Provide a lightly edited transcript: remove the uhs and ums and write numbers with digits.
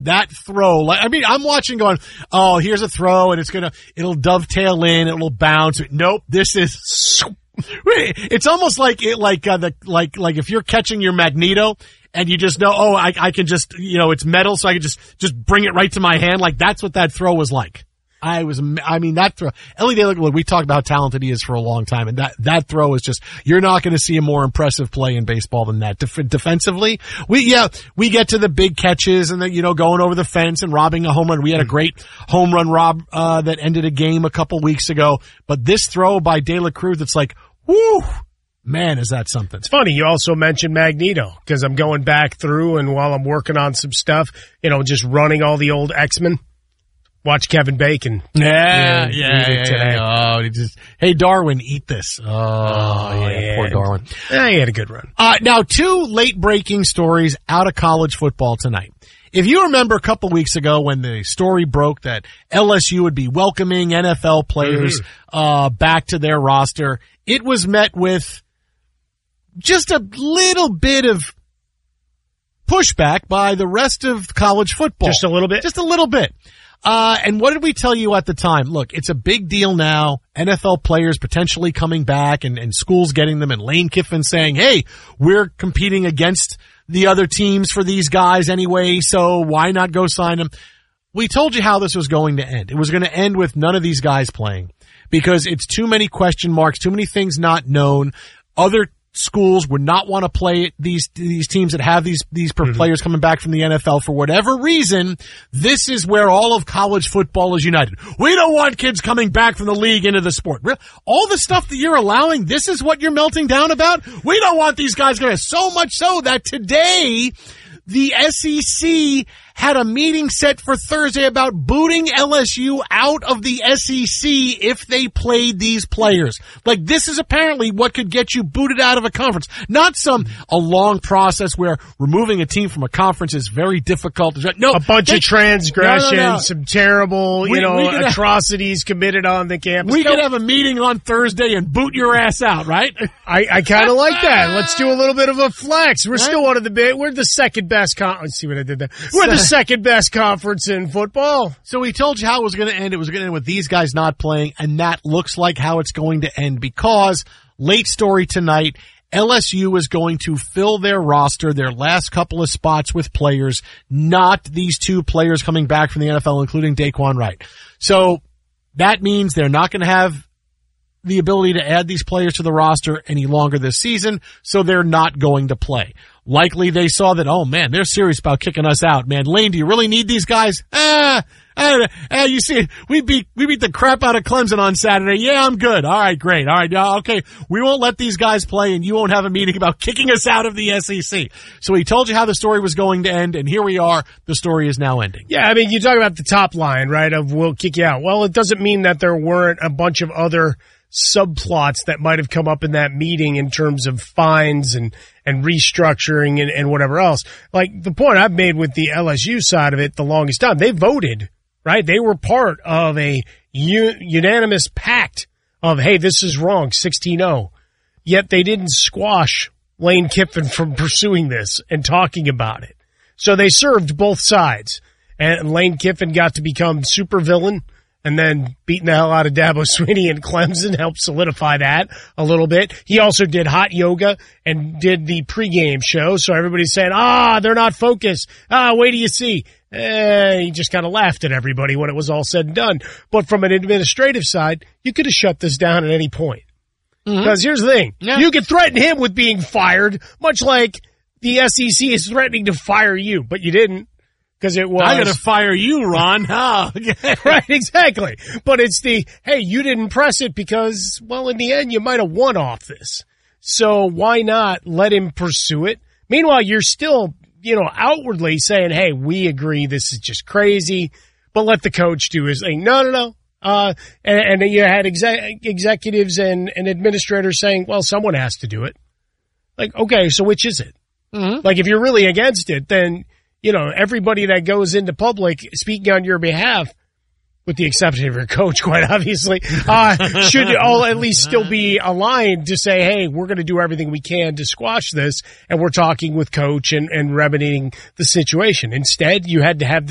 that throw, I'm watching going, oh, here's a throw and it'll dovetail in, it'll bounce. Nope, this is, it's almost like if you're catching your Magneto and you just know, oh, I can just, it's metal, so I can just bring it right to my hand. Like that's what that throw was like. That throw, Ellie De La Cruz, we talked about how talented he is for a long time, and that throw is just, you're not going to see a more impressive play in baseball than that. Defensively, we get to the big catches and going over the fence and robbing a home run. We had a great home run rob, that ended a game a couple weeks ago, but this throw by De La Cruz, it's like, whoo! Man, is that something. It's funny. You also mentioned Magneto because I'm going back through and while I'm working on some stuff, just running all the old X-Men. Watch Kevin Bacon. Yeah. Today. Oh, hey, Darwin, eat this. Oh, yeah. Poor Darwin. Yeah, he had a good run. Now, 2 late-breaking stories out of college football tonight. If you remember a couple weeks ago when the story broke that LSU would be welcoming NFL players back to their roster, it was met with just a little bit of pushback by the rest of college football. Just a little bit? Just a little bit. And what did we tell you at the time? Look, it's a big deal now. NFL players potentially coming back and schools getting them, and Lane Kiffin saying, hey, we're competing against the other teams for these guys anyway, so why not go sign them? We told you how this was going to end. It was going to end with none of these guys playing because it's too many question marks, too many things not known. Other schools would not want to play these teams that have these players coming back from the NFL for whatever reason. This is where all of college football is united. We don't want kids coming back from the league into the sport. All the stuff that you're allowing, this is what you're melting down about? We don't want these guys going to, so much so that today the SEC had a meeting set for Thursday about booting LSU out of the SEC if they played these players. Like, this is apparently what could get you booted out of a conference. Not a long process where removing a team from a conference is very difficult. No, a bunch of transgressions, some terrible, atrocities committed on the campus. We could have a meeting on Thursday and boot your ass out, right? I kind of like that. Let's do a little bit of a flex. We're still one of we're the second best let's see what I did there. We're the second best conference in football. So we told you how it was going to end. It was going to end with these guys not playing, and that looks like how it's going to end because, late story tonight, LSU is going to fill their roster, their last couple of spots with players, not these 2 players coming back from the NFL, including Daquan Wright. So that means they're not going to have the ability to add these players to the roster any longer this season, so they're not going to play. Likely they saw that, oh man, they're serious about kicking us out, man. Lane, do you really need these guys? You see, we beat the crap out of Clemson on Saturday. Yeah, I'm good. All right, great. All right, okay. We won't let these guys play and you won't have a meeting about kicking us out of the SEC. So he told you how the story was going to end, and here we are. The story is now ending. Yeah, I mean, you talk about the top line, right, of we'll kick you out. Well, it doesn't mean that there weren't a bunch of other subplots that might have come up in that meeting in terms of fines and restructuring and whatever else. Like the point I've made with the LSU side of it the longest time, they voted, right? They were part of a unanimous pact of, hey, this is wrong, 16-0. Yet they didn't squash Lane Kiffin from pursuing this and talking about it. So they served both sides. And Lane Kiffin got to become supervillain, and then beating the hell out of Dabo Swinney and Clemson helped solidify that a little bit. He also did hot yoga and did the pregame show, so everybody's saying, they're not focused. Wait till you see. He just kind of laughed at everybody when it was all said and done. But from an administrative side, you could have shut this down at any point. Because here's the thing. Yeah. You could threaten him with being fired, much like the SEC is threatening to fire you, but you didn't. Because it was, I'm going to fire you, Ron. Right, exactly. But it's hey, you didn't press it because, well, in the end, you might have won off this. So why not let him pursue it? Meanwhile, you're still, outwardly saying, hey, we agree this is just crazy, but let the coach do his thing. No. And then you had executives and administrators saying, well, someone has to do it. Like, okay, so which is it? Mm-hmm. Like, if you're really against it, then everybody that goes into public speaking on your behalf, with the exception of your coach, quite obviously, should all at least still be aligned to say, hey, we're going to do everything we can to squash this, and we're talking with coach and remedying the situation. Instead, you had to have